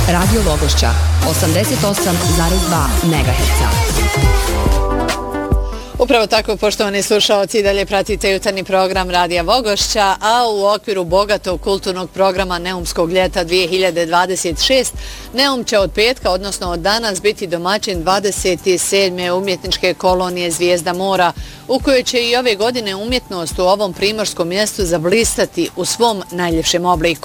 Radio Logošća 88,2 MHz. Upravo tako, poštovani slušalci, dalje pratite jutarnji program Radija Vogošća, a u okviru bogatog kulturnog programa Neumskog ljeta 2026 Neum će od petka, odnosno od danas, biti domaćin 27. umjetničke kolonije Zvijezda mora, u kojoj će i ove godine umjetnost u ovom primorskom mjestu zablistati u svom najljepšem obliku.